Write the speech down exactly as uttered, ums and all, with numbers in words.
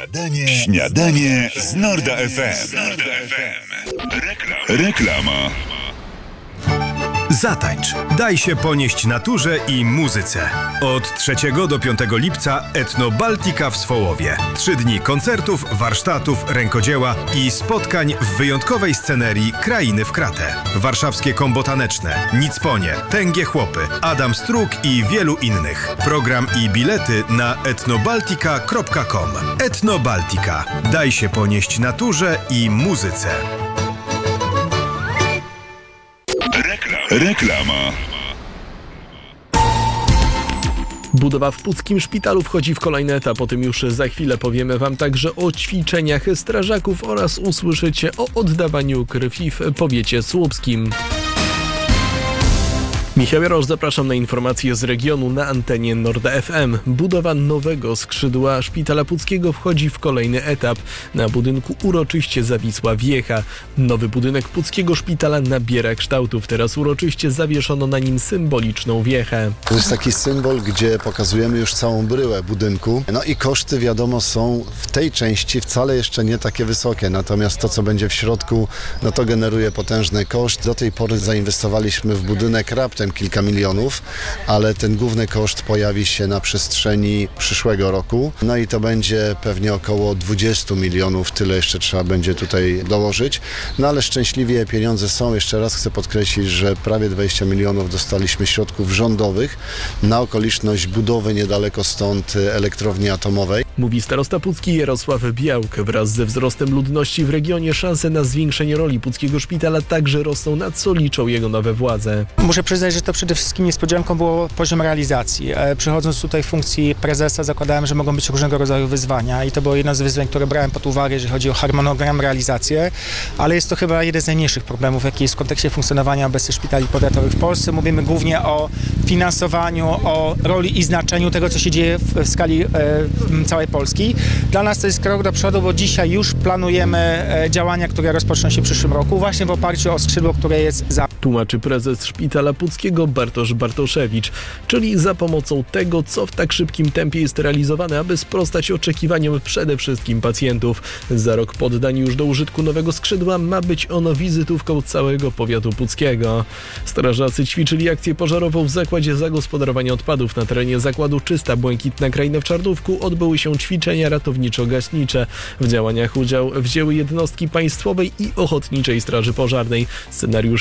Śniadanie, śniadanie z Norda F M. Reklama. Reklama. Zatańcz, daj się ponieść naturze i muzyce. Od trzeciego do piątego lipca Etno Baltica w Swołowie. Trzy dni koncertów, warsztatów, rękodzieła i spotkań w wyjątkowej scenerii Krainy w Kratę. Warszawskie kombo taneczne, Nicponie, Tęgie Chłopy, Adam Struk i wielu innych. Program i bilety na etnobaltica kropka com. Etno Baltica. Daj się ponieść naturze i muzyce. Reklama. Budowa w Puckim Szpitalu wchodzi w kolejny etap. O tym już za chwilę powiemy Wam także o ćwiczeniach strażaków oraz usłyszycie o oddawaniu krwi w powiecie słupskim. Michał Jarosz, zapraszam na informacje z regionu na antenie Norda F M. Budowa nowego skrzydła Szpitala Puckiego wchodzi w kolejny etap. Na budynku uroczyście zawisła wiecha. Nowy budynek Puckiego Szpitala nabiera kształtów. Teraz uroczyście zawieszono na nim symboliczną wiechę. To jest taki symbol, gdzie pokazujemy już całą bryłę budynku. No i koszty, wiadomo, są w tej części wcale jeszcze nie takie wysokie. Natomiast to, co będzie w środku, no to generuje potężny koszt. Do tej pory zainwestowaliśmy w budynek raptem kilka milionów, ale ten główny koszt pojawi się na przestrzeni przyszłego roku. No i to będzie pewnie około dwadzieścia milionów, tyle jeszcze trzeba będzie tutaj dołożyć. No ale szczęśliwie pieniądze są. Jeszcze raz chcę podkreślić, że prawie dwadzieścia milionów dostaliśmy środków rządowych na okoliczność budowy niedaleko stąd elektrowni atomowej. Mówi starosta Pucki Jarosław Białk. Wraz ze wzrostem ludności w regionie szanse na zwiększenie roli Puckiego Szpitala także rosną, na co liczą jego nowe władze. Muszę przyznać, że to przede wszystkim niespodzianką było poziom realizacji. Przychodząc tutaj w funkcji prezesa, zakładałem, że mogą być różnego rodzaju wyzwania i to było jedno z wyzwań, które brałem pod uwagę, jeżeli chodzi o harmonogram, realizację, ale jest to chyba jeden z najmniejszych problemów, jaki jest w kontekście funkcjonowania obecnych szpitali powiatowych w Polsce. Mówimy głównie o finansowaniu, o roli i znaczeniu tego, co się dzieje w, w skali e, całej Polski. Dla nas to jest krok do przodu, bo dzisiaj już planujemy e, działania, które rozpoczną się w przyszłym roku, właśnie w oparciu o skrzydło, które jest za. Tłumaczy prezes Szpitala Puckiego Bartosz Bartoszewicz, czyli za pomocą tego, co w tak szybkim tempie jest realizowane, aby sprostać oczekiwaniom przede wszystkim pacjentów. Za rok po oddaniu już do użytku nowego skrzydła ma być ono wizytówką całego powiatu puckiego. Strażacy ćwiczyli akcję pożarową w zakładzie zagospodarowania odpadów. Na terenie zakładu Czysta Błękitna Kraina w Czarnówku odbyły się ćwiczenia ratowniczo-gaśnicze. W działaniach udział wzięły jednostki państwowej i Ochotniczej Straży Pożarnej. Scenariusz